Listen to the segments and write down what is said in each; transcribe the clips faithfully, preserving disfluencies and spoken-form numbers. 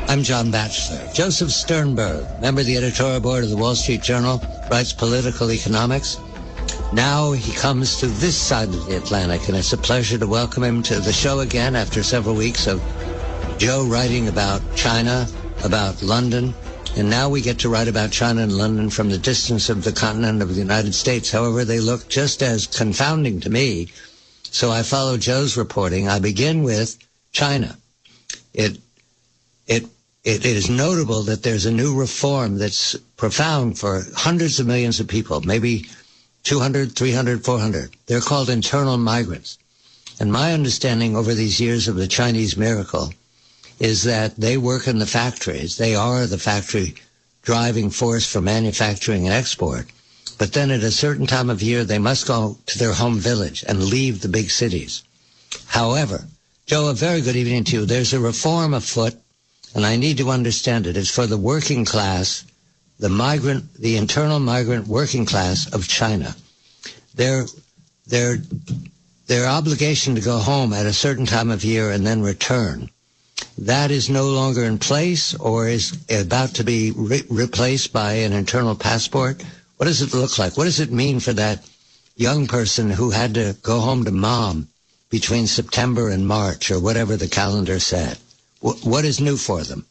I'm John Batchelor. Joseph Sternberg, member of the editorial board of the Wall Street Journal, writes political economics. Now he comes to this side of the Atlantic, and it's a pleasure to welcome him to the show again after several weeks of Joe writing about China, about London, and now we get to write about China and London from the distance of the continent of the United States. However, they look just as confounding to me, so I follow Joe's reporting. I begin with China. It, it, it is notable that there's a new reform that's profound for hundreds of millions of people, maybe two hundred, three hundred, four hundred. They're called internal migrants. And my understanding over these years of the Chinese miracle is that they work in the factories. They are the factory driving force for manufacturing and export. But then at a certain time of year, they must go to their home village and leave the big cities. However, Joe, a very good evening to you. There's a reform afoot, and I need to understand it. It's for the working class, the migrant, the internal migrant working class of China. Their, their, their obligation to go home at a certain time of year and then return, that is no longer in place or is about to be re- replaced by an internal passport. What does it look like? What does it mean for that young person who had to go home to mom between September and March or whatever the calendar said? W- what is new for them?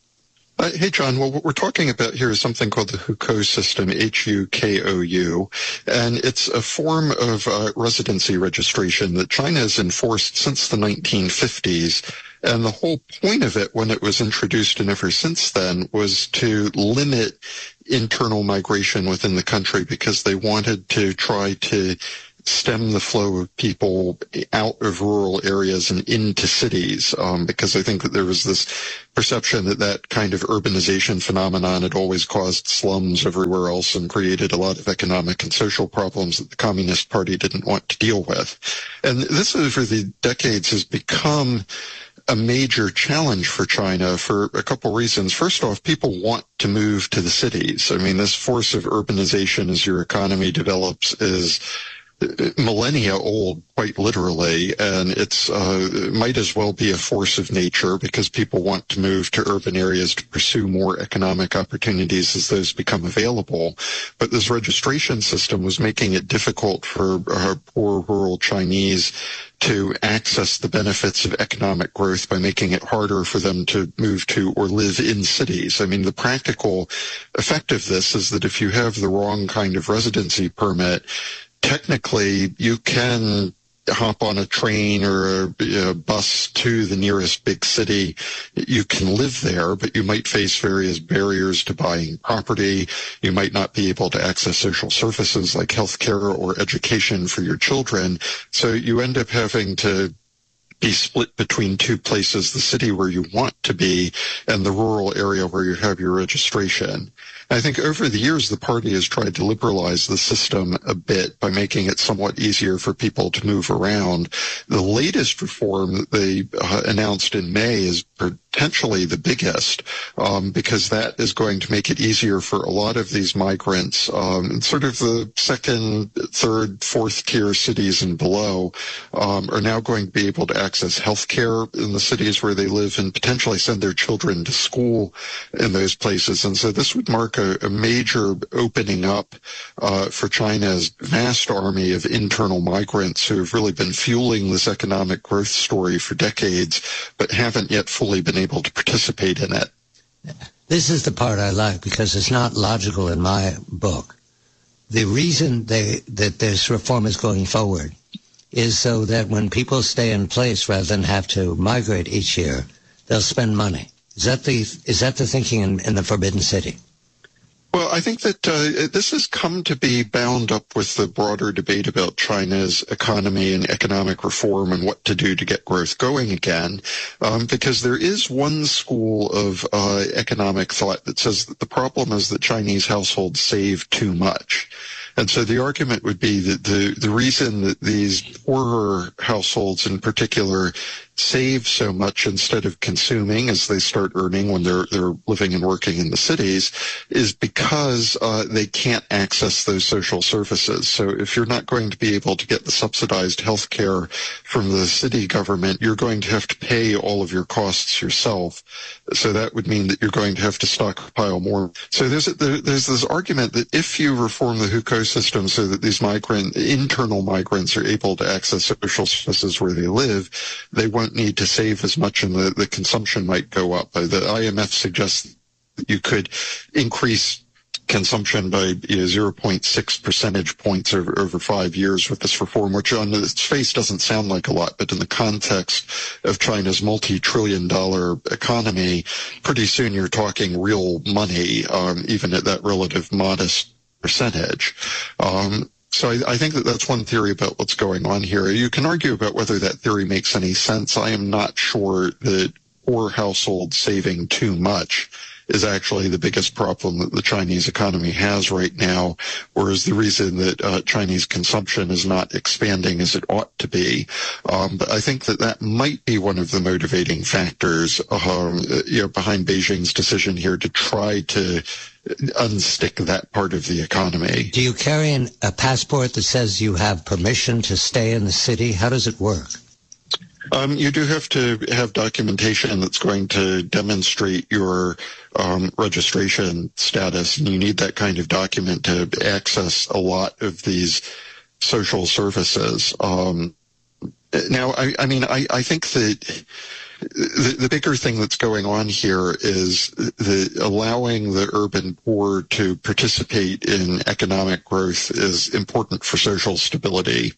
Uh, hey, John. Well, what we're talking about here is something called the Hukou system, H U K O U, and it's a form of uh, residency registration that China has enforced since the nineteen fifties. And the whole point of it when it was introduced and ever since then was to limit internal migration within the country because they wanted to try to stem the flow of people out of rural areas and into cities, um, because I think that there was this perception that that kind of urbanization phenomenon had always caused slums everywhere else and created a lot of economic and social problems that the Communist Party didn't want to deal with. And this over the decades has become a major challenge for China for a couple reasons. First off, people want to move to the cities. I mean, this force of urbanization as your economy develops is millennia old, quite literally, and it's uh, it might as well be a force of nature because people want to move to urban areas to pursue more economic opportunities as those become available. But this registration system was making it difficult for uh, poor rural Chinese to access the benefits of economic growth by making it harder for them to move to or live in cities. I mean, the practical effect of this is that if you have the wrong kind of residency permit, technically you can hop on a train or a, a bus to the nearest big city. You can live there, but you might face various barriers to buying property. You might not be able to access social services like healthcare or education for your children. So you end up having to be split between two places, the city where you want to be and the rural area where you have your registration. I think over the years, the party has tried to liberalize the system a bit by making it somewhat easier for people to move around. The latest reform that they uh, announced in May is potentially the biggest, um, because that is going to make it easier for a lot of these migrants, um, sort of the second, third, fourth tier cities and below, um, are now going to be able to access health care in the cities where they live and potentially send their children to school in those places. And so this would mark A, a major opening up uh, for China's vast army of internal migrants who have really been fueling this economic growth story for decades, but haven't yet fully been able to participate in it. This is the part I like because it's not logical in my book. The reason they, that this reform is going forward is so that when people stay in place rather than have to migrate each year, they'll spend money. Is that the, is that the thinking in, in the Forbidden City? Well, I think that uh, this has come to be bound up with the broader debate about China's economy and economic reform and what to do to get growth going again, um, because there is one school of uh, economic thought that says that the problem is that Chinese households save too much. And so the argument would be that the, the reason that these poorer households in particular save so much instead of consuming as they start earning when they're they're living and working in the cities is because uh, they can't access those social services. So if you're not going to be able to get the subsidized health care from the city government, you're going to have to pay all of your costs yourself. So that would mean that you're going to have to stockpile more. So there's a, there, there's this argument that if you reform the hukou system so that these migrant internal migrants are able to access social services where they live, they won't need to save as much and the, the consumption might go up. The I M F suggests that you could increase consumption by you know, zero point six percentage points over, over five years with this reform, which on its face doesn't sound like a lot, but in the context of China's multi-trillion dollar economy, pretty soon you're talking real money, um, even at that relative modest percentage. Um, So I, I think that that's one theory about what's going on here. You can argue about whether that theory makes any sense. I am not sure that poor households saving too much is actually the biggest problem that the Chinese economy has right now, whereas the reason that uh, Chinese consumption is not expanding as it ought to be. Um, but I think that that might be one of the motivating factors um, you know, behind Beijing's decision here to try to unstick that part of the economy. Do you carry an, a passport that says you have permission to stay in the city? How does it work? Um, you do have to have documentation that's going to demonstrate your um, registration status, and you need that kind of document to access a lot of these social services. Um, now, I, I mean, I, I think that the, the bigger thing that's going on here is the allowing the urban poor to participate in economic growth is important for social stability.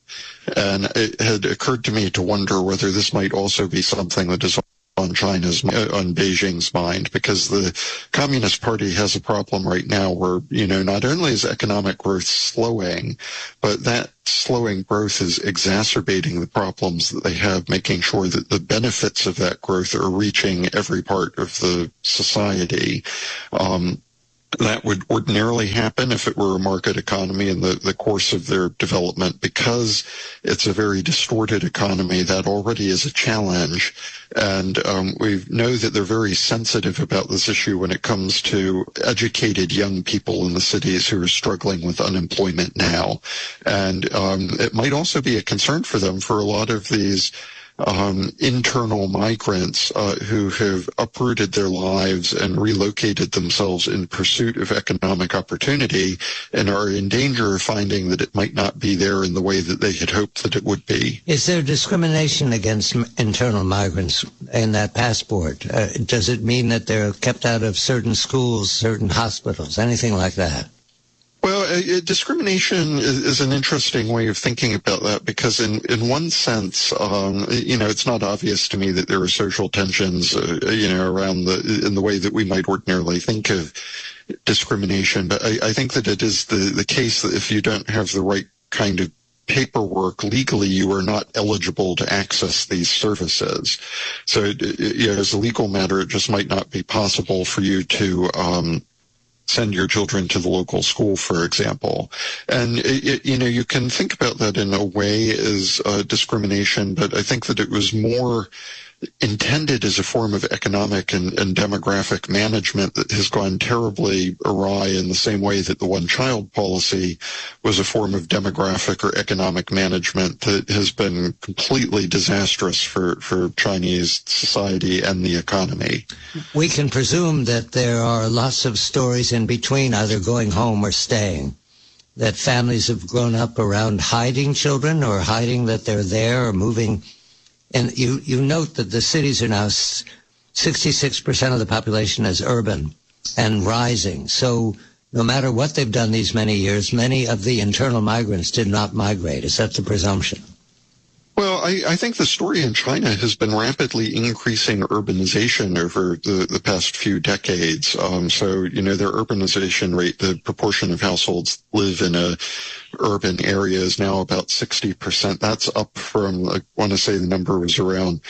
And it had occurred to me to wonder whether this might also be something that is on China's, on Beijing's mind, because the Communist Party has a problem right now where, you know, not only is economic growth slowing, but that slowing growth is exacerbating the problems that they have, making sure that the benefits of that growth are reaching every part of the society. Um, That would ordinarily happen if it were a market economy in the, the course of their development. Because it's a very distorted economy, that already is a challenge. And um, we know that they're very sensitive about this issue when it comes to educated young people in the cities who are struggling with unemployment now. And um, it might also be a concern for them for a lot of these Um, internal migrants uh, who have uprooted their lives and relocated themselves in pursuit of economic opportunity and are in danger of finding that it might not be there in the way that they had hoped that it would be. Is there discrimination against internal migrants in that passport? Uh, does it mean that they're kept out of certain schools, certain hospitals, anything like that? Well, uh, discrimination is, is an interesting way of thinking about that because in, in one sense, um, you know, it's not obvious to me that there are social tensions, uh, you know, around the, in the way that we might ordinarily think of discrimination. But I, I think that it is the, the case that if you don't have the right kind of paperwork legally, you are not eligible to access these services. So, you know, as a legal matter, it just might not be possible for you to, um, send your children to the local school, for example. And, it, you know, you can think about that in a way as uh, discrimination, but I think that it was more intended as a form of economic and, and demographic management that has gone terribly awry in the same way that the one-child policy was a form of demographic or economic management that has been completely disastrous for, for Chinese society and the economy. We can presume that there are lots of stories in between either going home or staying, that families have grown up around hiding children or hiding that they're there or moving. And you, you note that the cities are now sixty-six percent of the population is urban and rising. So no matter what they've done these many years, many of the internal migrants did not migrate. Is that the presumption? Well, I, I think the story in China has been rapidly increasing urbanization over the, the past few decades. Um, so, you know, their urbanization rate, the proportion of households live in a urban area is now about sixty percent. That's up from, I want to say the number was around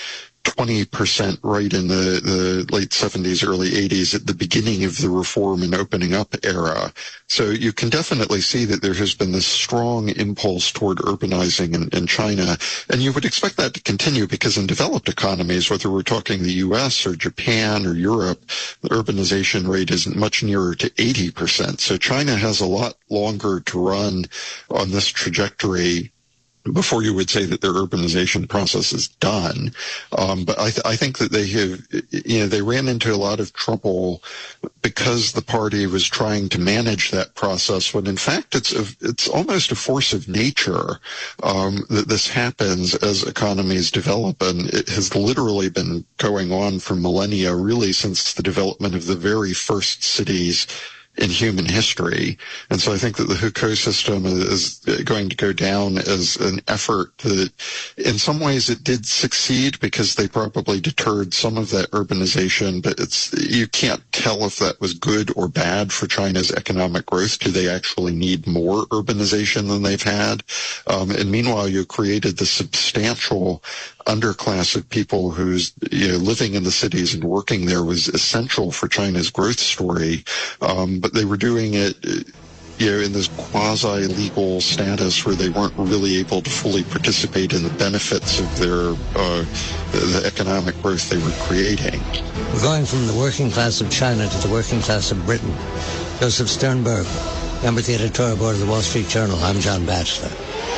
twenty percent right in the, the late seventies, early eighties at the beginning of the reform and opening up era. So you can definitely see that there has been this strong impulse toward urbanizing in, in China. And you would expect that to continue because in developed economies, whether we're talking the U S or Japan or Europe, the urbanization rate is much nearer to eighty percent. So China has a lot longer to run on this trajectory before you would say that their urbanization process is done. Um, but I, th- I think that they have, you know, they ran into a lot of trouble because the party was trying to manage that process when in fact it's a, it's almost a force of nature um, that this happens as economies develop. And it has literally been going on for millennia, really since the development of the very first cities in human history. And so I think that the Hukou system is going to go down as an effort that in some ways it did succeed because they probably deterred some of that urbanization, but it's, you can't tell if that was good or bad for China's economic growth. Do they actually need more urbanization than they've had? Um, and meanwhile, you created the substantial underclass of people who's, you know, living in the cities and working there was essential for China's growth story. Um, but they were doing it, you know, in this quasi-legal status where they weren't really able to fully participate in the benefits of their, uh, the economic growth they were creating. We're going from the working class of China to the working class of Britain. Joseph Sternberg, member of the editorial board of the Wall Street Journal. I'm John Batchelor.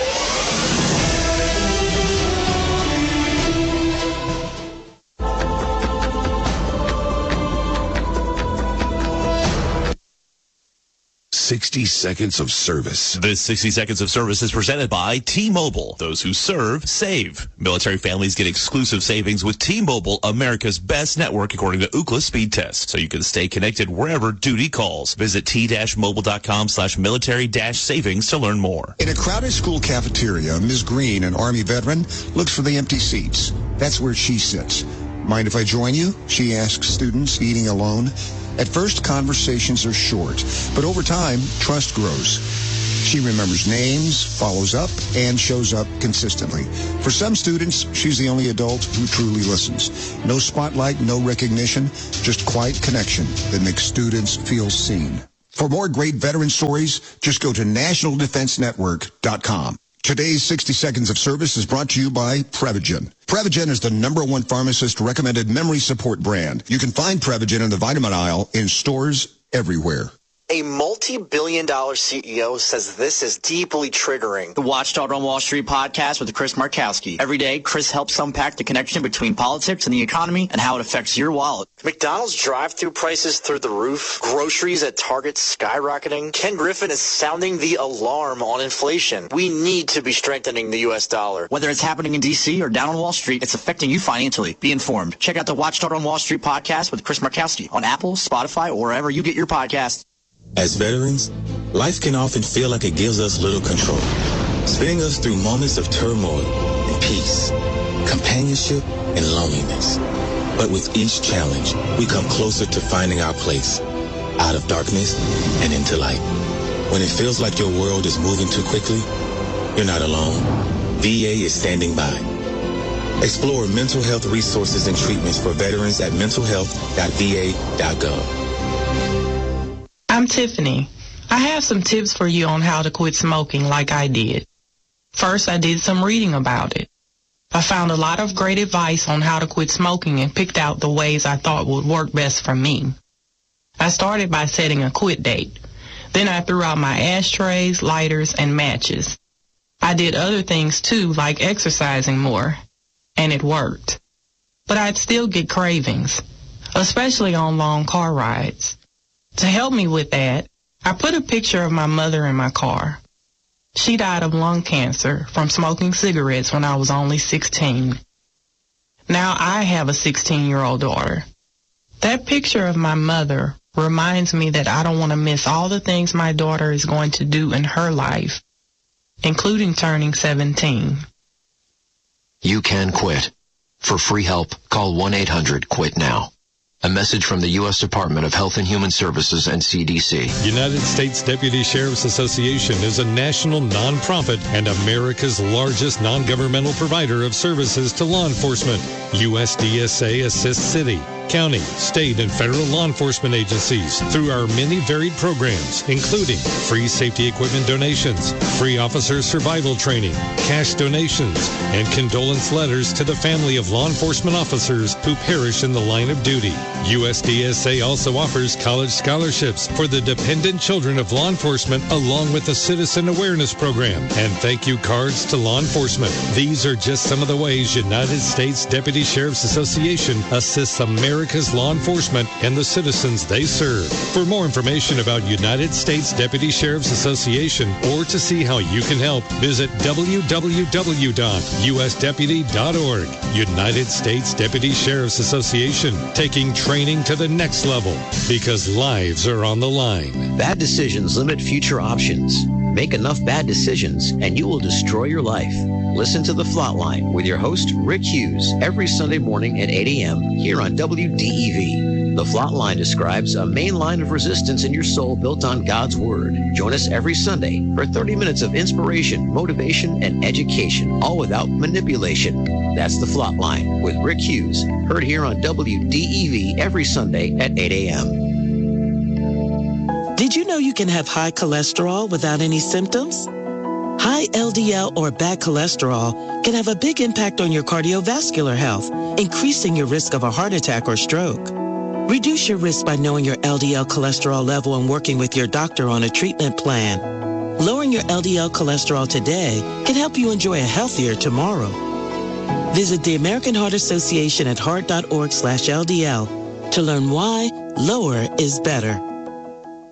sixty seconds of service. This sixty seconds of service is presented by T-Mobile. Those who serve, save. Military families get exclusive savings with T-Mobile, America's best network according to Ookla speed test. So you can stay connected wherever duty calls. Visit t-mobile.com slash military dash savings to learn more. In a crowded school cafeteria, Miz Green, an Army veteran, looks for the empty seats. That's where she sits. Mind if I join you? She asks students eating alone. At first, conversations are short, but over time, trust grows. She remembers names, follows up, and shows up consistently. For some students, she's the only adult who truly listens. No spotlight, no recognition, just quiet connection that makes students feel seen. For more great veteran stories, just go to national defense network dot com. Today's sixty seconds of service is brought to you by Prevagen. Prevagen is the number one pharmacist-recommended memory support brand. You can find Prevagen in the vitamin aisle in stores everywhere. A multi-billion dollar C E O says this is deeply triggering. The Watchdog on Wall Street podcast with Chris Markowski. Every day, Chris helps unpack the connection between politics and the economy and how it affects your wallet. McDonald's drive-thru prices through the roof. Groceries at Target skyrocketing. Ken Griffin is sounding the alarm on inflation. We need to be strengthening the U S dollar. Whether it's happening in D C or down on Wall Street, it's affecting you financially. Be informed. Check out the Watchdog on Wall Street podcast with Chris Markowski on Apple, Spotify, or wherever you get your podcasts. As veterans, life can often feel like it gives us little control, spinning us through moments of turmoil and peace, companionship and loneliness. But with each challenge, we come closer to finding our place, out of darkness and into light. When it feels like your world is moving too quickly, you're not alone. V A is standing by. Explore mental health resources and treatments for veterans at mental health dot v a dot gov. I'm Tiffany. I have some tips for you on how to quit smoking like I did. First, I did some reading about it. I found a lot of great advice on how to quit smoking and picked out the ways I thought would work best for me. I started by setting a quit date. Then I threw out my ashtrays, lighters, and matches. I did other things too, like exercising more, and it worked. But I'd still get cravings, especially on long car rides. To help me with that, I put a picture of my mother in my car. She died of lung cancer from smoking cigarettes when I was only sixteen. Now I have a sixteen-year-old daughter. That picture of my mother reminds me that I don't want to miss all the things my daughter is going to do in her life, including turning seventeen. You can quit. For free help, call one eight hundred quit now. A message from the U S Department of Health and Human Services and C D C. United States Deputy Sheriff's Association is a national nonprofit and America's largest non-governmental provider of services to law enforcement. U S D S A assists city, county, state, and federal law enforcement agencies through our many varied programs, including free safety equipment donations, free officer survival training, cash donations, and condolence letters to the family of law enforcement officers who perish in the line of duty. U S D S A also offers college scholarships for the dependent children of law enforcement, along with a citizen awareness program and thank you cards to law enforcement. These are just some of the ways United States Deputy Sheriff's Association assists America's law enforcement and the citizens they serve. For more information about United States Deputy Sheriff's Association or to see how you can help, visit w w w dot u s deputy dot org. United States Deputy Sheriff's Association, taking training to the next level because lives are on the line. Bad decisions limit future options. Make enough bad decisions and you will destroy your life. Listen to The Flatline with your host, Rick Hughes, every Sunday morning at eight a.m. here on W D E V. The Flatline describes a main line of resistance in your soul built on God's Word. Join us every Sunday for thirty minutes of inspiration, motivation, and education, all without manipulation. That's The Flatline with Rick Hughes, heard here on W D E V every Sunday at eight a.m. Did you know you can have high cholesterol without any symptoms? High L D L or bad cholesterol can have a big impact on your cardiovascular health, increasing your risk of a heart attack or stroke. Reduce your risk by knowing your L D L cholesterol level and working with your doctor on a treatment plan. Lowering your L D L cholesterol today can help you enjoy a healthier tomorrow. Visit the American Heart Association at heart dot org slash L D L to learn why lower is better.